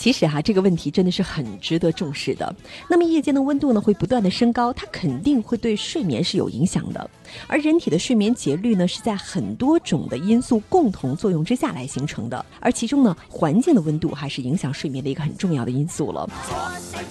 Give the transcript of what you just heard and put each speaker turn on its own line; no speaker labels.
其实这个问题真的是很值得重视的。那么夜间的温度呢会不断的升高，它肯定会对睡眠是有影响的。而人体的睡眠节律呢是在很多种的因素共同作用之下来形成的，而其中呢环境的温度还是影响睡眠的一个很重要的因素了。